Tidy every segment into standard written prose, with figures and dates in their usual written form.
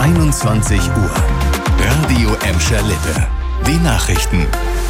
21 Uhr. Radio Emscher Lippe. Die Nachrichten.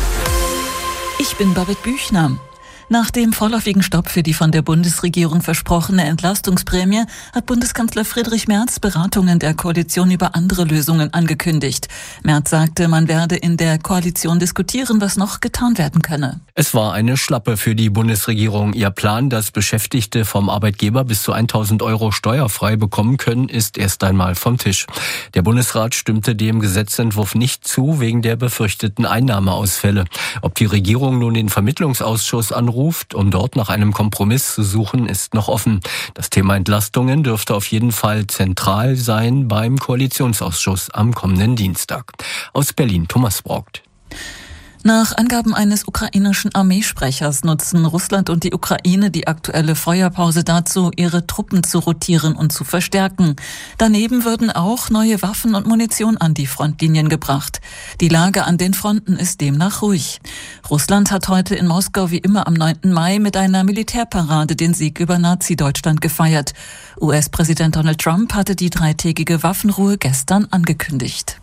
Ich bin Babette Büchner. Nach dem vorläufigen Stopp für die von der Bundesregierung versprochene Entlastungsprämie hat Bundeskanzler Friedrich Merz Beratungen der Koalition über andere Lösungen angekündigt. Merz sagte, man werde in der Koalition diskutieren, was noch getan werden könne. Es war eine Schlappe für die Bundesregierung. Ihr Plan, dass Beschäftigte vom Arbeitgeber bis zu 1.000 € steuerfrei bekommen können, ist erst einmal vom Tisch. Der Bundesrat stimmte dem Gesetzentwurf nicht zu, wegen der befürchteten Einnahmeausfälle. Ob die Regierung nun den Vermittlungsausschuss anruft, um dort nach einem Kompromiss zu suchen, ist noch offen. Das Thema Entlastungen dürfte auf jeden Fall zentral sein beim Koalitionsausschuss am kommenden Dienstag. Aus Berlin, Thomas Braugt. Nach Angaben eines ukrainischen Armeesprechers nutzen Russland und die Ukraine die aktuelle Feuerpause dazu, ihre Truppen zu rotieren und zu verstärken. Daneben würden auch neue Waffen und Munition an die Frontlinien gebracht. Die Lage an den Fronten ist demnach ruhig. Russland hat heute in Moskau wie immer am 9. Mai mit einer Militärparade den Sieg über Nazi-Deutschland gefeiert. US-Präsident Donald Trump hatte die 3-tägige Waffenruhe gestern angekündigt.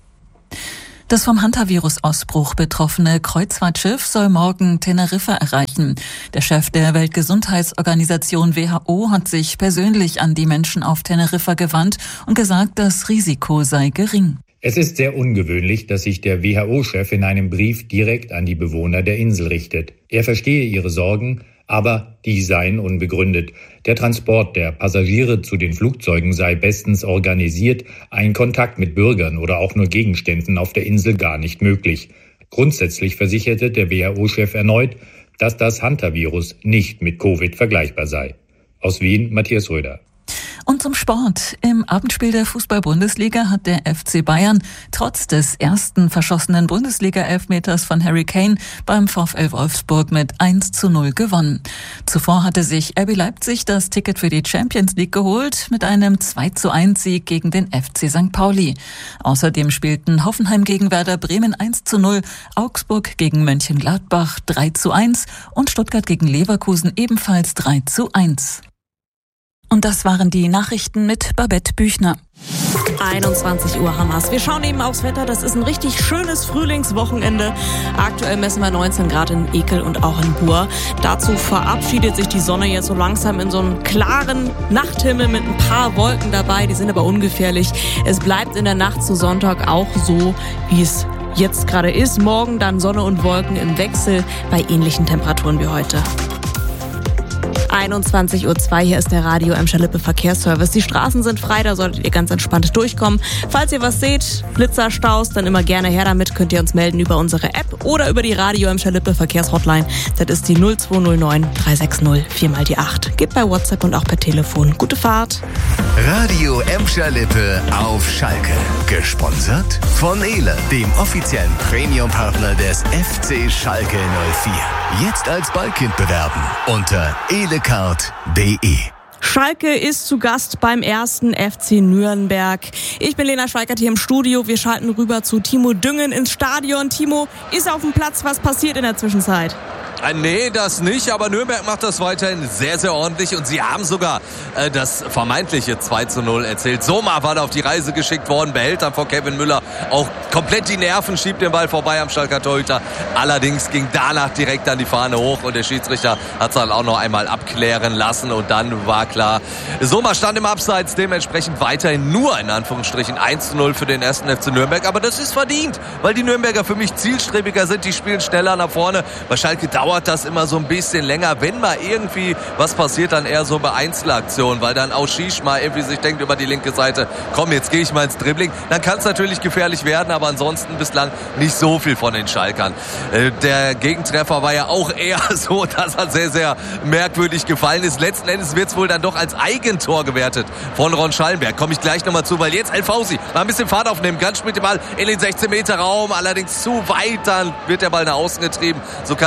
Das vom Hantavirus-Ausbruch betroffene Kreuzfahrtschiff soll morgen Teneriffa erreichen. Der Chef der Weltgesundheitsorganisation WHO hat sich persönlich an die Menschen auf Teneriffa gewandt und gesagt, das Risiko sei gering. Es ist sehr ungewöhnlich, dass sich der WHO-Chef in einem Brief direkt an die Bewohner der Insel richtet. Er verstehe ihre Sorgen, aber die seien unbegründet. Der Transport der Passagiere zu den Flugzeugen sei bestens organisiert, ein Kontakt mit Bürgern oder auch nur Gegenständen auf der Insel gar nicht möglich. Grundsätzlich versicherte der WHO-Chef erneut, dass das Hantavirus nicht mit Covid vergleichbar sei. Aus Wien, Matthias Röder. Und zum Sport. Im Abendspiel der Fußball-Bundesliga hat der FC Bayern trotz des ersten verschossenen Bundesliga-Elfmeters von Harry Kane beim VfL Wolfsburg mit 1:0 gewonnen. Zuvor hatte sich RB Leipzig das Ticket für die Champions League geholt mit einem 2:1-Sieg gegen den FC St. Pauli. Außerdem spielten Hoffenheim gegen Werder Bremen 1:0, Augsburg gegen Mönchengladbach 3:1 und Stuttgart gegen Leverkusen ebenfalls 3:1. Und das waren die Nachrichten mit Babette Büchner. 21 Uhr Hamas. Wir schauen eben aufs Wetter. Das ist ein richtig schönes Frühlingswochenende. Aktuell messen wir 19 Grad in Ekel und auch in Buhr. Dazu verabschiedet sich die Sonne jetzt so langsam in so einen klaren Nachthimmel mit ein paar Wolken dabei. Die sind aber ungefährlich. Es bleibt in der Nacht zu Sonntag auch so, wie es jetzt gerade ist. Morgen dann Sonne und Wolken im Wechsel bei ähnlichen Temperaturen wie heute. 21:02 Uhr, hier ist der Radio Emscher Lippe Verkehrsservice. Die Straßen sind frei, da solltet ihr ganz entspannt durchkommen. Falls ihr was seht, Blitzerstaus, dann immer gerne her damit. Könnt ihr uns melden über unsere App oder über die Radio Emscher Lippe Verkehrshotline. Das ist die 0209 360 4x8. Geht bei WhatsApp und auch per Telefon. Gute Fahrt. Radio Emscher Lippe auf Schalke. Gesponsert von Ehle, dem offiziellen Premium-Partner des FC Schalke 04. Jetzt als Ballkind bewerben unter elecard.de. Schalke ist zu Gast beim 1. FC Nürnberg. Ich bin Lena Schweikert hier im Studio. Wir schalten rüber zu Timo Düngen ins Stadion. Timo, ist auf dem Platz was passiert in der Zwischenzeit? Nee, das nicht, aber Nürnberg macht das weiterhin sehr, sehr ordentlich und sie haben sogar das vermeintliche 2:0 erzielt. Sommer war da auf die Reise geschickt worden, behält dann vor Kevin Müller auch komplett die Nerven, schiebt den Ball vorbei am Schalker Torhüter. Allerdings ging danach direkt dann die Fahne hoch und der Schiedsrichter hat es dann auch noch einmal abklären lassen und dann war klar, Sommer stand im Abseits, dementsprechend weiterhin nur in Anführungsstrichen 1:0 für den 1. FC Nürnberg, aber das ist verdient, weil die Nürnberger für mich zielstrebiger sind, die spielen schneller nach vorne. Bei Schalke dauert das immer so ein bisschen länger. Wenn mal irgendwie was passiert, dann eher so bei Einzelaktionen, weil dann auch Schisch mal irgendwie sich denkt über die linke Seite, komm, jetzt gehe ich mal ins Dribbling. Dann kann es natürlich gefährlich werden, aber ansonsten bislang nicht so viel von den Schalkern. Der Gegentreffer war ja auch eher so, dass er sehr, sehr merkwürdig gefallen ist. Letzten Endes wird es wohl dann doch als Eigentor gewertet von Ron Schallenberg. Komme ich gleich nochmal zu, weil jetzt El Fausi mal ein bisschen Fahrt aufnehmen kann, spielt den Ball in den 16-Meter-Raum, allerdings zu weit, dann wird der Ball nach außen getrieben. So kann sich keiner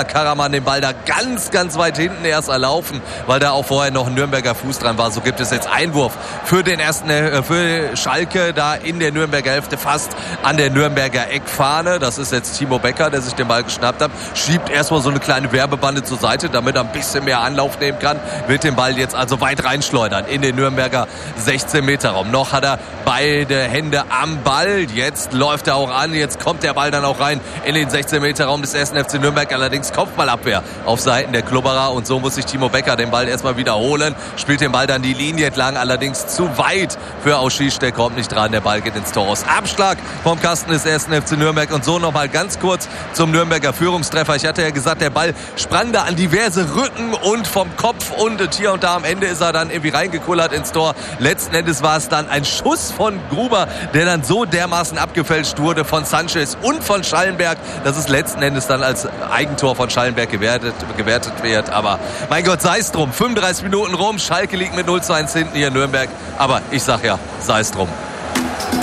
Abschlag. Karaman den Ball da ganz, ganz weit hinten erst erlaufen, weil da auch vorher noch ein Nürnberger Fuß dran war. So gibt es jetzt Einwurf für den ersten, für Schalke da in der Nürnberger Hälfte, fast an der Nürnberger Eckfahne. Das ist jetzt Timo Becker, der sich den Ball geschnappt hat. Schiebt erstmal so eine kleine Werbebande zur Seite, damit er ein bisschen mehr Anlauf nehmen kann. Wird den Ball jetzt also weit reinschleudern in den Nürnberger 16-Meter-Raum. Noch hat er beide Hände am Ball. Jetzt läuft er auch an. Jetzt kommt der Ball dann auch rein in den 16-Meter-Raum des 1. FC Nürnberg. Allerdings Kopfballabwehr auf Seiten der Klubberer. Und so muss sich Timo Becker den Ball erstmal wiederholen. Spielt den Ball dann die Linie entlang. Allerdings zu weit für Auschisch. Der kommt nicht dran. Der Ball geht ins Tor aus. Abschlag vom Kasten des 1. FC Nürnberg. Und so nochmal ganz kurz zum Nürnberger Führungstreffer. Ich hatte ja gesagt, der Ball sprang da an diverse Rücken und vom Kopf. Und hier und da am Ende ist er dann irgendwie reingekullert ins Tor. Letzten Endes war es dann ein Schuss von Gruber, der dann so dermaßen abgefälscht wurde von Sanchez und von Schallenberg, dass es letzten Endes dann als Eigentor von Schallenberg gewertet wird. Aber mein Gott, sei es drum. 35 Minuten rum. Schalke liegt mit 0:1 hinten hier in Nürnberg. Aber ich sag ja, sei es drum.